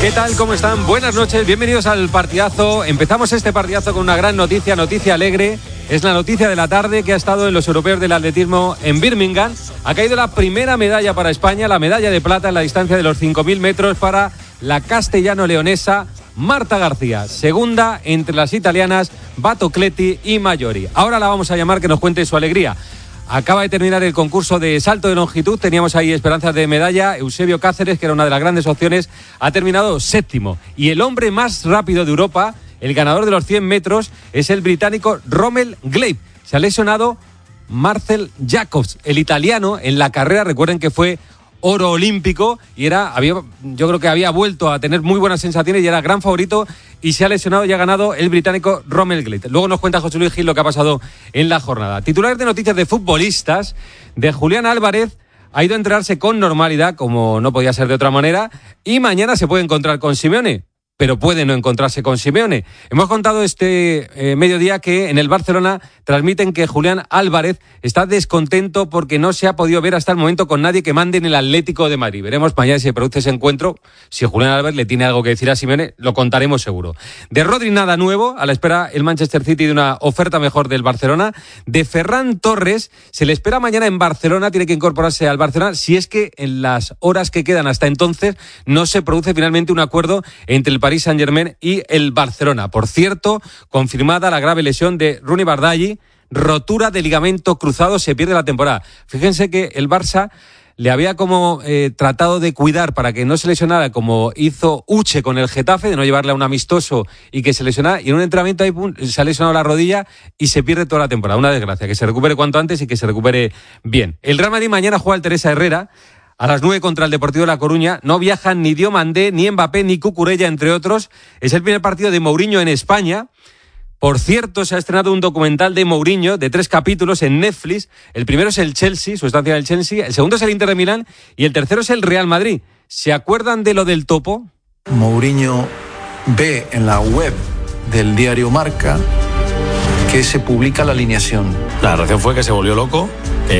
¿Qué tal? ¿Cómo están? Buenas noches, bienvenidos al partidazo. Empezamos este partidazo con una gran noticia, noticia alegre. Es la noticia de la tarde que ha estado en los europeos del atletismo en Birmingham. Ha caído la primera medalla para España, la medalla de plata en la distancia de los 5.000 metros para la castellano-leonesa Marta García. Segunda entre las italianas Batocletti y Maggiori. Ahora la vamos a llamar que nos cuente su alegría. Acaba de terminar el concurso de salto de longitud, teníamos ahí esperanzas de medalla. Eusebio Cáceres, que era una de las grandes opciones, ha terminado séptimo. Y el hombre más rápido de Europa, el ganador de los 100 metros, es el británico Rommel Gleib. Se ha lesionado Marcel Jacobs, el italiano, en la carrera. Recuerden que fue oro olímpico y yo creo que había vuelto a tener muy buenas sensaciones y era gran favorito, y se ha lesionado y ha ganado el británico Rommel Gleib. Luego nos cuenta José Luis Gil lo que ha pasado en la jornada. Titulares de noticias de futbolistas. De Julián Álvarez ha ido a entrenarse con normalidad, como no podía ser de otra manera, y mañana se puede encontrar con Simeone, pero puede no encontrarse con Simeone. Hemos contado este mediodía que en el Barcelona transmiten que Julián Álvarez está descontento porque no se ha podido ver hasta el momento con nadie que mande en el Atlético de Madrid. Veremos mañana si se produce ese encuentro. Si Julián Álvarez le tiene algo que decir a Simeone, lo contaremos seguro. De Rodri nada nuevo, a la espera el Manchester City de una oferta mejor del Barcelona. De Ferran Torres, se le espera mañana en Barcelona, tiene que incorporarse al Barcelona, si es que en las horas que quedan hasta entonces no se produce finalmente un acuerdo entre el Paris Saint-Germain y el Barcelona. Por cierto, confirmada la grave lesión de Rooney Bardghji, rotura de ligamento cruzado, se pierde la temporada. Fíjense que el Barça le había como tratado de cuidar para que no se lesionara, como hizo Uche con el Getafe, de no llevarle a un amistoso y que se lesionara, y en un entrenamiento ahí se ha lesionado la rodilla y se pierde toda la temporada. Una desgracia, que se recupere cuanto antes y que se recupere bien. El Real Madrid mañana juega al Teresa Herrera a las 9 contra el Deportivo de La Coruña. No viajan ni Diomandé, ni Mbappé, ni Cucurella, entre otros. Es el primer partido de Mourinho en España. Por cierto, se ha estrenado un documental de Mourinho de 3 capítulos en Netflix. El primero es el Chelsea, su estancia en el Chelsea. El segundo es el Inter de Milán. Y el tercero es el Real Madrid. ¿Se acuerdan de lo del topo? Mourinho ve en la web del diario Marca que se publica la alineación. La reacción fue que se volvió loco.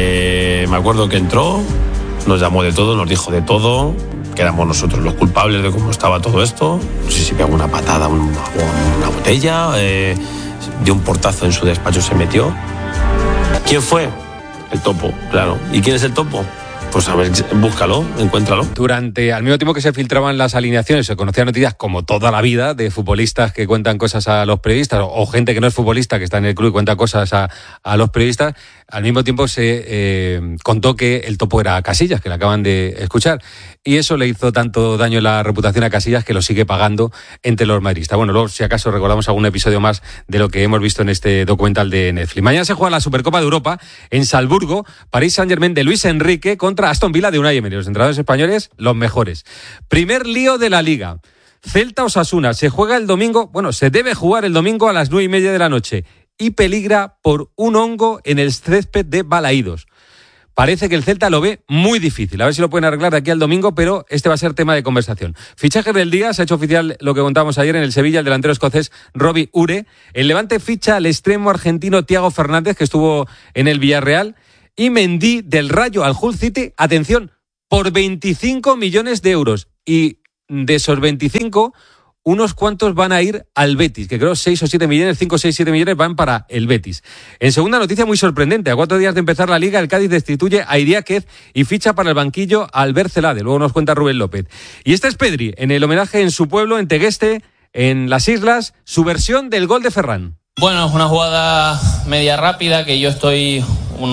Me acuerdo que entró, nos llamó de todo, nos dijo de todo, que éramos nosotros los culpables de cómo estaba todo esto. No sé si pegó una patada, una botella, dio un portazo en su despacho, se metió. ¿Quién fue? El topo, claro. ¿Y quién es el topo? Pues a ver, búscalo, encuéntralo. Al mismo tiempo que se filtraban las alineaciones, se conocían noticias como toda la vida de futbolistas que cuentan cosas a los periodistas, o gente que no es futbolista, que está en el club y cuenta cosas a los periodistas. Al mismo tiempo se contó que el topo era Casillas, que le acaban de escuchar. Y eso le hizo tanto daño en la reputación a Casillas que lo sigue pagando entre los madridistas. Bueno, luego si acaso recordamos algún episodio más de lo que hemos visto en este documental de Netflix. Mañana se juega la Supercopa de Europa en Salzburgo, Paris Saint-Germain de Luis Enrique contra Aston Villa de Unai Emery. Los entrenadores españoles, los mejores. Primer lío de la Liga. Celta-Osasuna. Se juega el domingo, se debe jugar el domingo a las 9:30 de la noche. Y peligra por un hongo en el césped de Balaídos. Parece que el Celta lo ve muy difícil. A ver si lo pueden arreglar de aquí al domingo, pero este va a ser tema de conversación. Fichaje del día, se ha hecho oficial lo que contábamos ayer en el Sevilla, el delantero escocés Robbie Ure. El Levante ficha al extremo argentino Thiago Fernández, que estuvo en el Villarreal. Y Mendy del Rayo al Hull City, atención, por 25 millones de euros. Y de esos 25... unos cuantos van a ir al Betis, que creo 6 o 7 millones, 5, 6, 7 millones van para el Betis. En segunda noticia muy sorprendente, a 4 días de empezar la Liga, el Cádiz destituye a Idiáquez y ficha para el banquillo a Albert Celade. Luego nos cuenta Rubén López. Y este es Pedri, en el homenaje en su pueblo, en Tegueste, en las Islas, su versión del gol de Ferran. Bueno, es una jugada media rápida, que yo estoy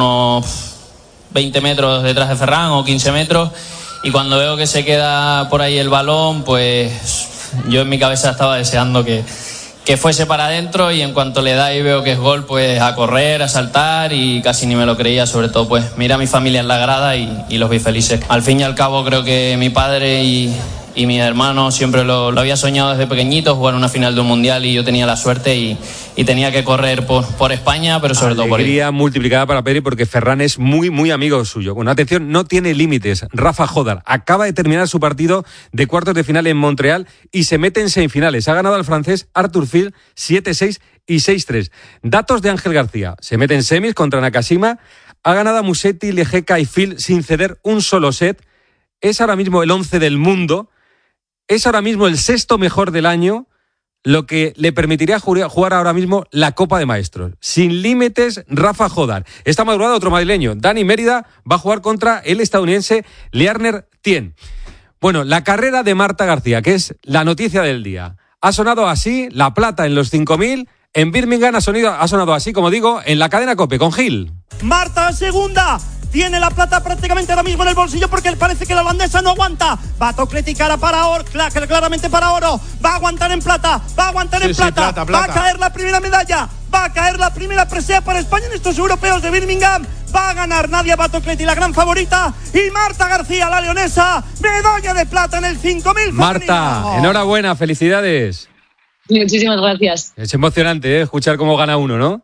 unos 20 metros detrás de Ferran o 15 metros, y cuando veo que se queda por ahí el balón, pues yo en mi cabeza estaba deseando que fuese para adentro, y en cuanto le da y veo que es gol, pues a correr, a saltar, y casi ni me lo creía. Sobre todo pues mira a mi familia en la grada y los vi felices. Al fin y al cabo creo que mi padre y mis hermanos siempre lo había soñado desde pequeñito, jugar una final de un mundial, y yo tenía la suerte y tenía que correr por España, pero sobre todo por ahí. Alegría multiplicada para Pedri, porque Ferran es muy, muy amigo suyo. Bueno, atención, no tiene límites. Rafa Jodar acaba de terminar su partido de cuartos de final en Montreal y se mete en semifinales. Ha ganado al francés Arthur Fil 7-6 y 6-3. Datos de Ángel García. Se mete en semis contra Nakashima. Ha ganado a Musetti, Lejeca y Fil sin ceder un solo set. Es ahora mismo el 11 del mundo. es ahora mismo el sexto mejor del año, lo que le permitiría jugar ahora mismo la Copa de Maestros. Sin límites, Rafa Jodar. Esta madrugada otro madrileño, Dani Mérida, va a jugar contra el estadounidense Liarner Tien. Bueno, la carrera de Marta García, que es la noticia del día. Ha sonado así, la plata en los 5.000, en Birmingham ha sonado así, como digo, en la cadena COPE, con Gil. Marta segunda. Tiene la plata prácticamente ahora mismo en el bolsillo porque parece que la holandesa no aguanta. Va a tocleticar para oro, claramente para oro. Va a aguantar en plata, plata. Va a caer la primera medalla. Va a caer la primera presea para España en estos europeos de Birmingham. Va a ganar Nadia Batocleti, la gran favorita. Y Marta García, la leonesa, medalla de plata en el 5.000. Marta, enhorabuena, felicidades. Muchísimas gracias. Es emocionante, escuchar cómo gana uno, ¿no?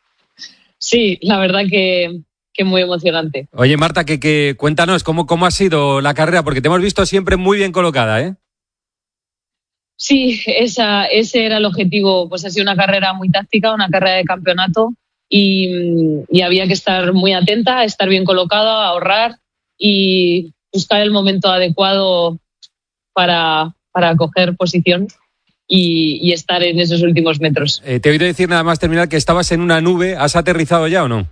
Sí, la verdad que muy emocionante. Oye, Marta, que cuéntanos cómo ha sido la carrera, porque te hemos visto siempre muy bien colocada, ¿eh? Sí, ese era el objetivo. Pues ha sido una carrera muy táctica, una carrera de campeonato y había que estar muy atenta, estar bien colocada, ahorrar y buscar el momento adecuado para coger posición y estar en esos últimos metros. Te he oído decir nada más terminar que estabas en una nube. ¿Has aterrizado ya o no?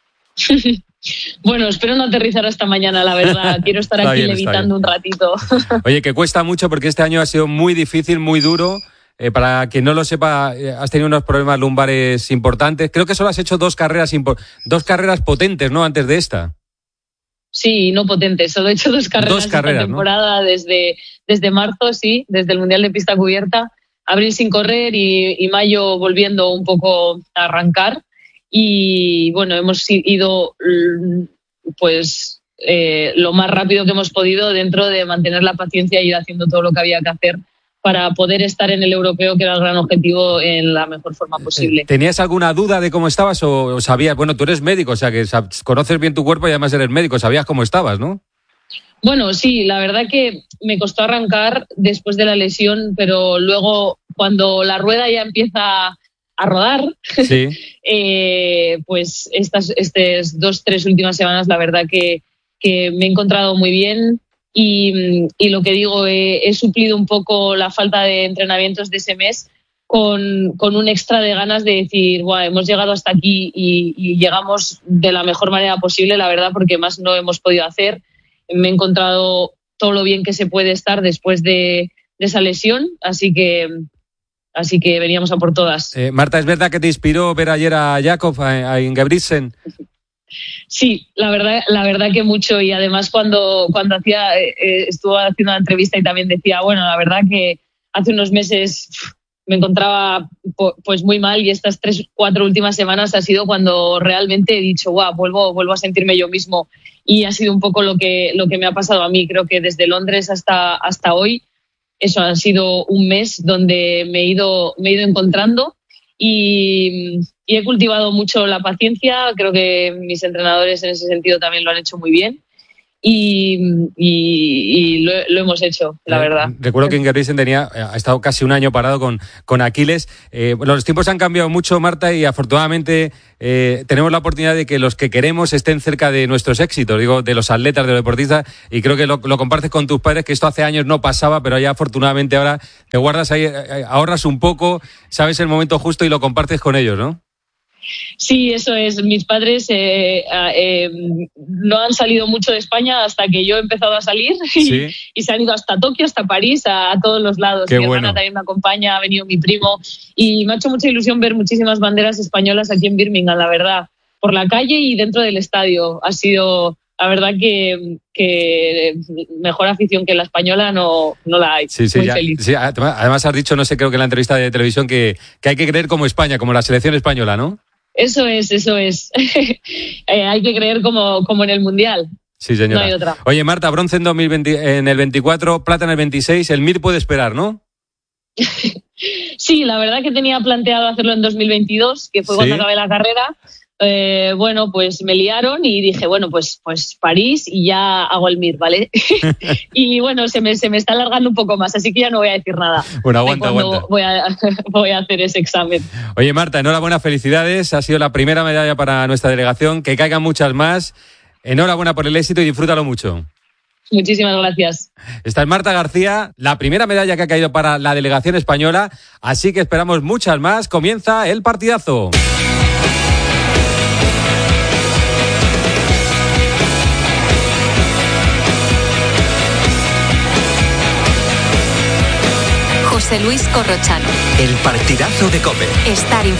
Bueno, espero no aterrizar hasta mañana, la verdad. Quiero estar aquí levitando un ratito. Oye, que cuesta mucho porque este año ha sido muy difícil, muy duro. Para quien no lo sepa, has tenido unos problemas lumbares importantes. Creo que solo has hecho dos carreras potentes, ¿no? Antes de esta. Sí, no potentes. Solo he hecho dos carreras esta temporada, ¿no? desde marzo, sí, desde el Mundial de Pista Cubierta. Abril sin correr y mayo volviendo un poco a arrancar. Y bueno, hemos ido pues lo más rápido que hemos podido dentro de mantener la paciencia y ir haciendo todo lo que había que hacer para poder estar en el europeo, que era el gran objetivo, en la mejor forma posible. ¿Tenías alguna duda de cómo estabas o sabías? Bueno, tú eres médico, o sea que conoces bien tu cuerpo y además eres médico, sabías cómo estabas, ¿no? Bueno, sí, la verdad que me costó arrancar después de la lesión, pero luego cuando la rueda ya empieza a rodar, sí. Pues estas 2-3 últimas semanas la verdad que me he encontrado muy bien y lo que digo, he suplido un poco la falta de entrenamientos de ese mes con un extra de ganas de decir, hemos llegado hasta aquí y llegamos de la mejor manera posible, la verdad, porque más no hemos podido hacer. Me he encontrado todo lo bien que se puede estar después de esa lesión, así que veníamos a por todas. Marta, ¿es verdad que te inspiró ver ayer a Jakob, a Ingebrigtsen? Sí, la verdad que mucho, y además cuando estuvo haciendo una entrevista y también decía, la verdad que hace unos meses me encontraba pues muy mal y estas 3-4 últimas semanas ha sido cuando realmente he dicho, vuelvo a sentirme yo mismo, y ha sido un poco lo que me ha pasado a mí. Creo que desde Londres hasta hoy eso ha sido un mes donde me he ido encontrando y he cultivado mucho la paciencia. Creo que mis entrenadores en ese sentido también lo han hecho muy bien y lo hemos hecho, la verdad. Recuerdo que Ingebrigtsen ha estado casi un año parado con Aquiles. Los tiempos han cambiado mucho, Marta, y afortunadamente tenemos la oportunidad de que los que queremos estén cerca de nuestros éxitos, digo, de los atletas, de los deportistas, y creo que lo compartes con tus padres, que esto hace años no pasaba, pero ya afortunadamente ahora te guardas ahí, ahorras un poco, sabes el momento justo y lo compartes con ellos, ¿no? Sí, eso es. Mis padres no han salido mucho de España hasta que yo he empezado a salir, ¿sí? y se han ido hasta Tokio, hasta París, a todos los lados. Qué mi bueno. hermana también me acompaña, ha venido mi primo y me ha hecho mucha ilusión ver muchísimas banderas españolas aquí en Birmingham, la verdad, por la calle y dentro del estadio. Ha sido, la verdad, que mejor afición que la española no la hay. Sí, muy feliz. Sí, además has dicho, no sé, creo que en la entrevista de televisión que hay que creer como España, como la selección española, ¿no? Eso es. Hay que creer como en el Mundial. Sí, señora. No hay otra. Oye, Marta, bronce en el 24, plata en el 26, el MIR puede esperar, ¿no? Sí, la verdad que tenía planteado hacerlo en 2022, que fue cuando acabé la carrera. Pues me liaron y dije, pues París y ya hago el MIR, ¿vale? Y se me está alargando un poco más, así que ya no voy a decir nada. Bueno, aguanta. Voy a hacer ese examen. Oye, Marta, enhorabuena, felicidades. Ha sido la primera medalla para nuestra delegación. Que caigan muchas más. Enhorabuena por el éxito y disfrútalo mucho. Muchísimas gracias. Esta es Marta García, la primera medalla que ha caído para la delegación española, así que esperamos muchas más. Comienza el partidazo. José Luis Corrochano. El partidazo de COPE. Estar informado.